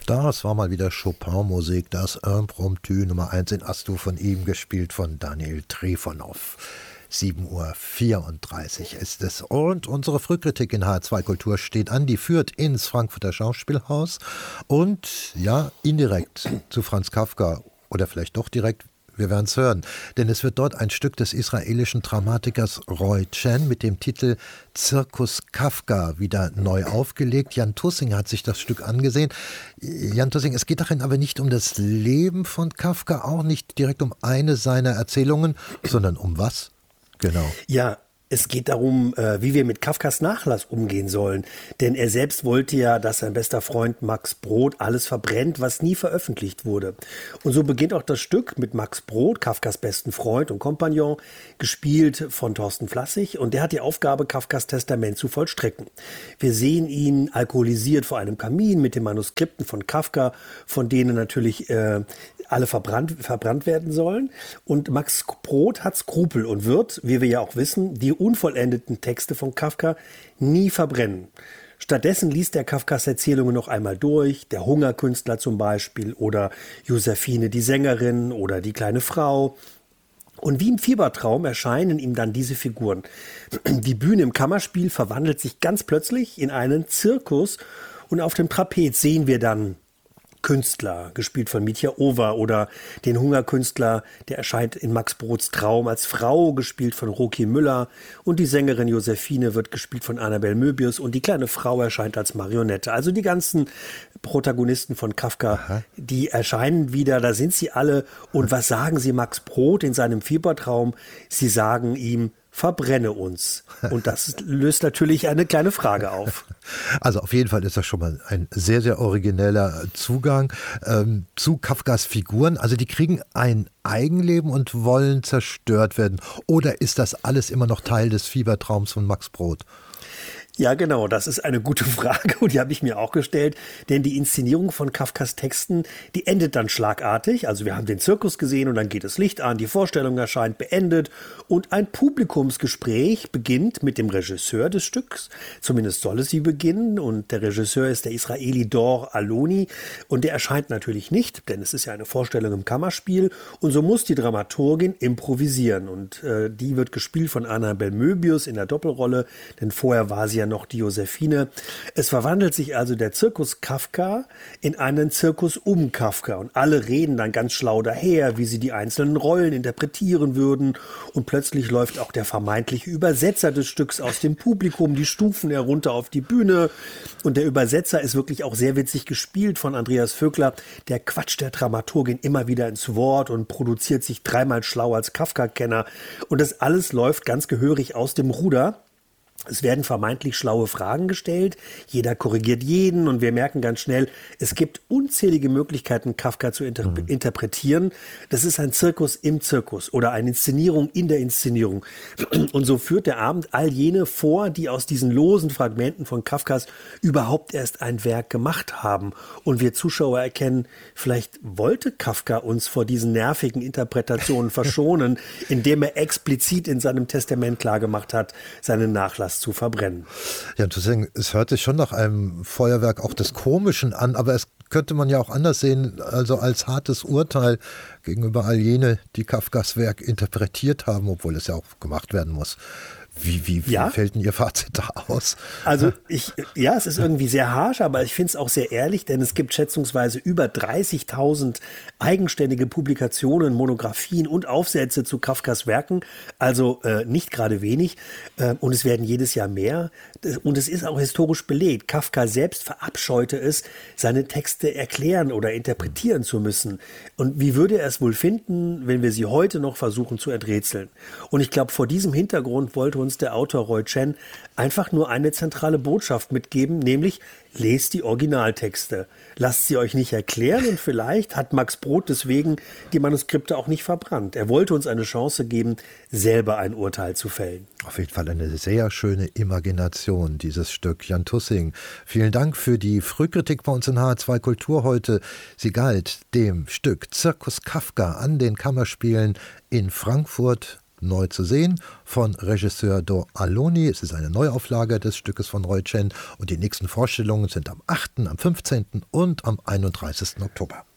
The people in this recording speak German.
Das war mal wieder Chopin-Musik, das Impromptu Nummer 1 in As-Dur von ihm, gespielt von Daniel Trifonov. 7:34 Uhr ist es. Und unsere Frühkritik in HR2 Kultur steht an. Die führt ins Frankfurter Schauspielhaus und ja, indirekt zu Franz Kafka oder vielleicht doch direkt. Wir werden es hören, denn es wird dort ein Stück des israelischen Dramatikers Roy Chen mit dem Titel Zirkus Kafka wieder neu aufgelegt. Jan Tussing hat sich das Stück angesehen. Jan Tussing, es geht darin aber nicht um das Leben von Kafka, auch nicht direkt um eine seiner Erzählungen, sondern um was? Genau. Ja, es geht darum, wie wir mit Kafkas Nachlass umgehen sollen. Denn er selbst wollte ja, dass sein bester Freund Max Brod alles verbrennt, was nie veröffentlicht wurde. Und so beginnt auch das Stück mit Max Brod, Kafkas besten Freund und Kompagnon, gespielt von Thorsten Flassig. Und der hat die Aufgabe, Kafkas Testament zu vollstrecken. Wir sehen ihn alkoholisiert vor einem Kamin mit den Manuskripten von Kafka, von denen natürlich alle verbrannt werden sollen. Und Max Brod hat Skrupel und wird, wie wir ja auch wissen, die unvollendeten Texte von Kafka nie verbrennen. Stattdessen liest er Kafkas Erzählungen noch einmal durch, der Hungerkünstler zum Beispiel oder Josephine die Sängerin oder die kleine Frau. Und wie im Fiebertraum erscheinen ihm dann diese Figuren. Die Bühne im Kammerspiel verwandelt sich ganz plötzlich in einen Zirkus und auf dem Trapez sehen wir dann Künstler, gespielt von Mitya Over, oder den Hungerkünstler, der erscheint in Max Brods Traum als Frau, gespielt von Roki Müller, und die Sängerin Josephine wird gespielt von Annabel Möbius und die kleine Frau erscheint als Marionette. Also die ganzen Protagonisten von Kafka, Aha. Die erscheinen wieder, da sind sie alle. Und was sagen sie Max Brod in seinem Fiebertraum? Sie sagen ihm: Verbrenne uns. Und das löst natürlich eine kleine Frage auf. Also auf jeden Fall ist das schon mal ein sehr, sehr origineller Zugang zu Kafkas Figuren. Also die kriegen ein Eigenleben und wollen zerstört werden. Oder ist das alles immer noch Teil des Fiebertraums von Max Brod? Ja, genau, das ist eine gute Frage und die habe ich mir auch gestellt, denn die Inszenierung von Kafkas Texten, die endet dann schlagartig. Also wir haben den Zirkus gesehen und dann geht das Licht an, die Vorstellung erscheint, beendet und ein Publikumsgespräch beginnt mit dem Regisseur des Stücks. Zumindest soll es sie beginnen, und der Regisseur ist der Israeli Dor Aloni und der erscheint natürlich nicht, denn es ist ja eine Vorstellung im Kammerspiel, und so muss die Dramaturgin improvisieren, und die wird gespielt von Annabel Möbius in der Doppelrolle, denn vorher war sie ja noch die Josephine. Es verwandelt sich also der Zirkus Kafka in einen Zirkus um Kafka, und alle reden dann ganz schlau daher, wie sie die einzelnen Rollen interpretieren würden, und plötzlich läuft auch der vermeintliche Übersetzer des Stücks aus dem Publikum die Stufen herunter auf die Bühne, und der Übersetzer ist wirklich auch sehr witzig gespielt von Andreas Vögler. Der quatscht der Dramaturgin immer wieder ins Wort und produziert sich dreimal schlau als Kafka-Kenner, und das alles läuft ganz gehörig aus dem Ruder. Es werden vermeintlich schlaue Fragen gestellt, jeder korrigiert jeden, und wir merken ganz schnell, es gibt unzählige Möglichkeiten, Kafka zu interpretieren. Das ist ein Zirkus im Zirkus oder eine Inszenierung in der Inszenierung. Und so führt der Abend all jene vor, die aus diesen losen Fragmenten von Kafkas überhaupt erst ein Werk gemacht haben. Und wir Zuschauer erkennen, vielleicht wollte Kafka uns vor diesen nervigen Interpretationen verschonen, indem er explizit in seinem Testament klargemacht hat, seinen Nachlass zu verbrennen. Ja, es hört sich schon nach einem Feuerwerk auch des Komischen an, aber es könnte man ja auch anders sehen, also als hartes Urteil gegenüber all jene, die Kafkas Werk interpretiert haben, obwohl es ja auch gemacht werden muss. Wie fällt denn Ihr Fazit da aus? Also es ist irgendwie sehr harsch, aber ich finde es auch sehr ehrlich, denn es gibt schätzungsweise über 30.000 eigenständige Publikationen, Monographien und Aufsätze zu Kafkas Werken, also nicht gerade wenig, und es werden jedes Jahr mehr, und es ist auch historisch belegt. Kafka selbst verabscheute es, seine Texte erklären oder interpretieren zu müssen. Und wie würde er es wohl finden, wenn wir sie heute noch versuchen zu enträtseln? Und ich glaube, vor diesem Hintergrund wollte uns der Autor Roy Chen einfach nur eine zentrale Botschaft mitgeben, nämlich: Lest die Originaltexte. Lasst sie euch nicht erklären, und vielleicht hat Max Brod deswegen die Manuskripte auch nicht verbrannt. Er wollte uns eine Chance geben, selber ein Urteil zu fällen. Auf jeden Fall eine sehr schöne Imagination, dieses Stück. Jan Tussing, vielen Dank für die Frühkritik bei uns in HR2 Kultur heute. Sie galt dem Stück Zirkus Kafka an den Kammerspielen in Frankfurt neu zu sehen von Regisseur Do Aloni. Es ist eine Neuauflage des Stückes von Roy Chen und die nächsten Vorstellungen sind am 8., am 15. und am 31. Oktober.